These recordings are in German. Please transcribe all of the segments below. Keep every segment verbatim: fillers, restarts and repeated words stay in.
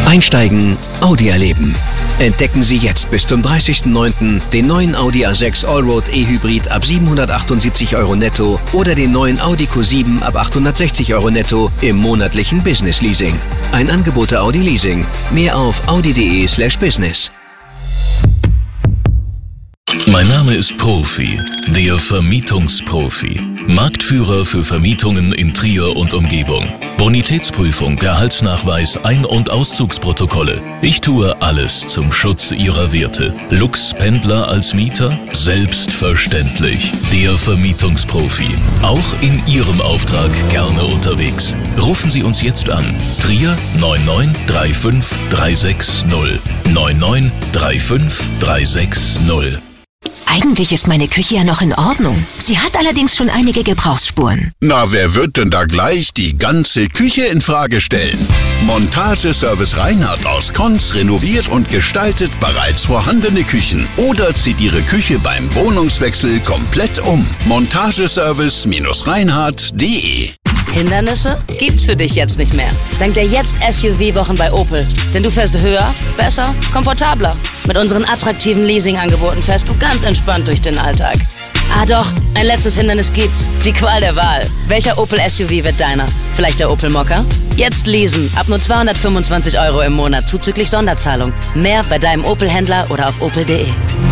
Einsteigen, Audi erleben. Entdecken Sie jetzt bis zum dreißigsten neunten den neuen Audi A sechs Allroad E-Hybrid ab siebenhundertachtundsiebzig Euro netto oder den neuen Audi Q sieben ab achthundertsechzig Euro netto im monatlichen Business Leasing. Ein Angebot der Audi Leasing. Mehr auf audi.de slash business. Mein Name ist Profi, der Vermietungsprofi. Marktführer für Vermietungen in Trier und Umgebung. Bonitätsprüfung, Gehaltsnachweis, Ein- und Auszugsprotokolle. Ich tue alles zum Schutz Ihrer Werte. Lux-Pendler als Mieter? Selbstverständlich. Der Vermietungsprofi. Auch in Ihrem Auftrag gerne unterwegs. Rufen Sie uns jetzt an. Trier neun neun drei fünf drei sechs null. neun neun drei fünf drei sechs null. Eigentlich ist meine Küche ja noch in Ordnung. Sie hat allerdings schon einige Gebrauchsspuren. Na, wer wird denn da gleich die ganze Küche in Frage stellen? Montageservice Reinhardt aus Konz renoviert und gestaltet bereits vorhandene Küchen oder zieht Ihre Küche beim Wohnungswechsel komplett um. Montageservice Reinhardt punkt de. Hindernisse gibt's für dich jetzt nicht mehr. Dank der Jetzt-S U V-Wochen bei Opel. Denn du fährst höher, besser, komfortabler. Mit unseren attraktiven Leasing-Angeboten fährst du ganz entspannt durch den Alltag. Ah doch, ein letztes Hindernis gibt's. Die Qual der Wahl. Welcher Opel S U V wird deiner? Vielleicht der Opel Mokka? Jetzt leasen. Ab nur zweihundertfünfundzwanzig Euro im Monat zuzüglich Sonderzahlung. Mehr bei deinem Opel-Händler oder auf opel punkt de.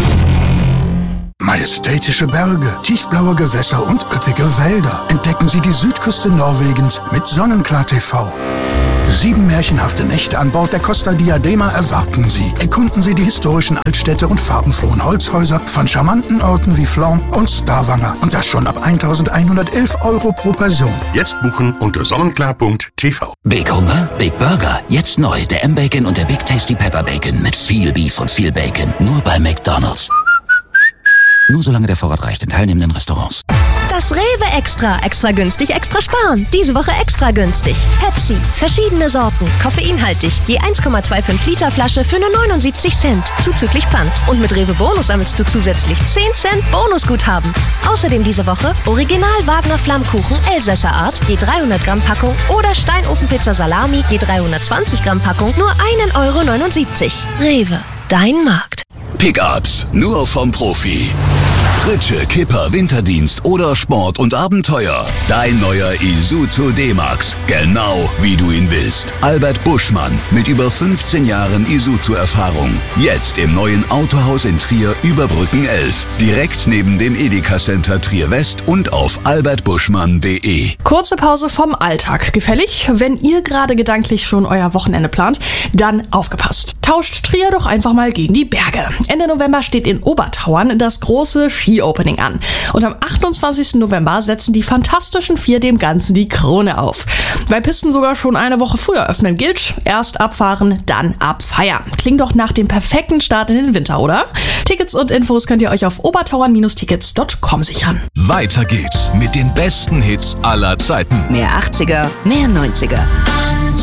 Majestätische Berge, tiefblaue Gewässer und üppige Wälder. Entdecken Sie die Südküste Norwegens mit Sonnenklar T V. Sieben märchenhafte Nächte an Bord der Costa Diadema erwarten Sie. Erkunden Sie die historischen Altstädte und farbenfrohen Holzhäuser von charmanten Orten wie Flon und Stavanger. Und das schon ab eintausendeinhundertelf Euro pro Person. Jetzt buchen unter sonnenklar punkt t v. Big Hunger? Big Burger. Jetzt neu. Der M-Bacon und der Big Tasty Pepper Bacon mit viel Beef und viel Bacon. Nur bei McDonald's. Nur solange der Vorrat reicht in teilnehmenden Restaurants. Das Rewe Extra. Extra günstig, extra sparen. Diese Woche extra günstig. Pepsi. Verschiedene Sorten. Koffeinhaltig. Je eins Komma fünfundzwanzig Liter Flasche für nur neunundsiebzig Cent. Zuzüglich Pfand. Und mit Rewe Bonus sammelst du zusätzlich zehn Cent Bonusguthaben. Außerdem diese Woche Original Wagner Flammkuchen Elsässer Art. Je dreihundert Gramm Packung. Oder Steinofenpizza Salami. Je dreihundertzwanzig Gramm Packung. Nur ein Euro neunundsiebzig. Rewe. Dein Markt. Pickups, nur vom Profi. Pritsche, Kipper, Winterdienst oder Sport und Abenteuer. Dein neuer Isuzu D-Max. Genau wie du ihn willst. Albert Buschmann mit über fünfzehn Jahren Isuzu-Erfahrung. Jetzt im neuen Autohaus in Trier Überbrücken elf. Direkt neben dem Edeka Center Trier West und auf albert buschmann punkt de. Kurze Pause vom Alltag. Gefällig? Wenn ihr gerade gedanklich schon euer Wochenende plant, dann aufgepasst. Tauscht Trier doch einfach mal gegen die Berge. Ende November steht in Obertauern das große Ski-Opening an. Und am achtundzwanzigsten November setzen die Fantastischen Vier dem Ganzen die Krone auf. Weil Pisten sogar schon eine Woche früher öffnen, gilt: erst abfahren, dann abfeiern. Klingt doch nach dem perfekten Start in den Winter, oder? Tickets und Infos könnt ihr euch auf obertauern Tickets punkt com sichern. Weiter geht's mit den besten Hits aller Zeiten. Mehr achtziger, mehr neunziger.